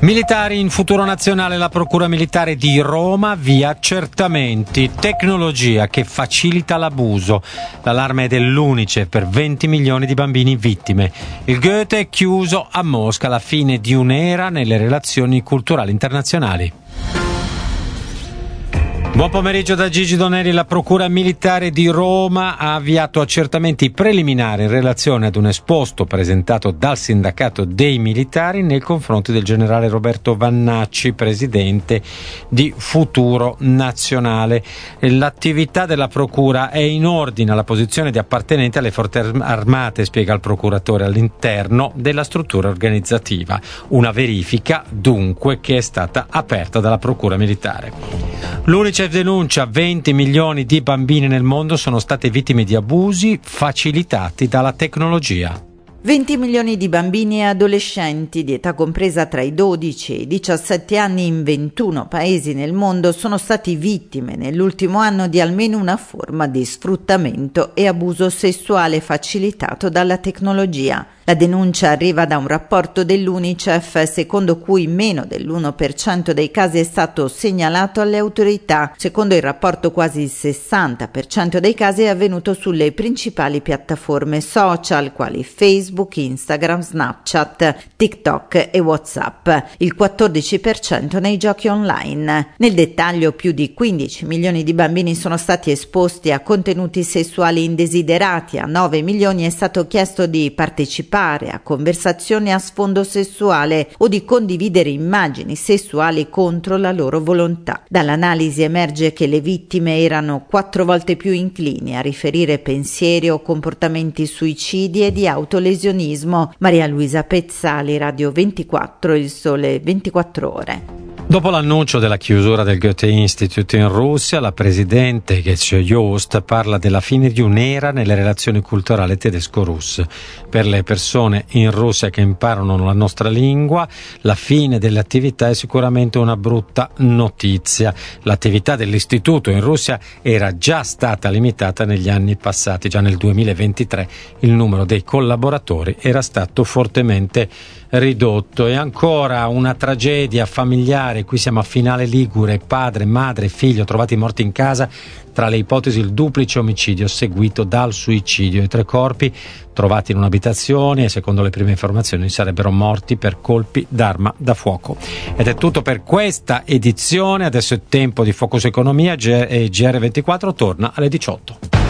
Militari in futuro nazionale, la Procura Militare di Roma via accertamenti, tecnologia che facilita l'abuso. L'allarme è dell'UNICEF per 20 milioni di bambini vittime. Il Goethe è chiuso a Mosca, la fine di un'era nelle relazioni culturali internazionali. Buon pomeriggio da Gigi Donelli. La Procura Militare di Roma ha avviato accertamenti preliminari in relazione ad un esposto presentato dal sindacato dei militari nei confronti del generale Roberto Vannacci, presidente di Futuro Nazionale. L'attività della Procura è in ordine alla posizione di appartenente alle forze armate, spiega il procuratore, all'interno della struttura organizzativa. Una verifica, dunque, che è stata aperta dalla Procura Militare. L'UNICEF denuncia 20 milioni di bambini nel mondo sono state vittime di abusi facilitati dalla tecnologia. 20 milioni di bambini e adolescenti di età compresa tra i 12 e i 17 anni in 21 paesi nel mondo sono stati vittime nell'ultimo anno di almeno una forma di sfruttamento e abuso sessuale facilitato dalla tecnologia. La denuncia arriva da un rapporto dell'UNICEF secondo cui meno dell'1% dei casi è stato segnalato alle autorità. Secondo il rapporto quasi il 60% dei casi è avvenuto sulle principali piattaforme social quali Facebook, Instagram, Snapchat, TikTok e WhatsApp. Il 14% nei giochi online. Nel dettaglio, più di 15 milioni di bambini sono stati esposti a contenuti sessuali indesiderati, a 9 milioni è stato chiesto di partecipare a conversazioni a sfondo sessuale o di condividere immagini sessuali contro la loro volontà. Dall'analisi emerge che le vittime erano 4 volte più inclini a riferire pensieri o comportamenti suicidi e di autolesionismo. Maria Luisa Pezzali, Radio 24, Il Sole 24 Ore. Dopo l'annuncio della chiusura del Goethe Institute in Russia, la presidente Getche Jost parla della fine di un'era nelle relazioni culturali tedesco-russe. Per le persone in Russia che imparano la nostra lingua, la fine delle attività è sicuramente una brutta notizia. L'attività dell'istituto in Russia era già stata limitata negli anni passati. Già nel 2023 il numero dei collaboratori era stato fortemente ridotto. E ancora una tragedia familiare. Qui siamo a Finale Ligure, padre, madre e figlio trovati morti in casa, tra le ipotesi il duplice omicidio seguito dal suicidio. I 3 corpi trovati in un'abitazione e secondo le prime informazioni sarebbero morti per colpi d'arma da fuoco. Ed è tutto per questa edizione, adesso è tempo di Focus Economia e GR24 torna alle 18.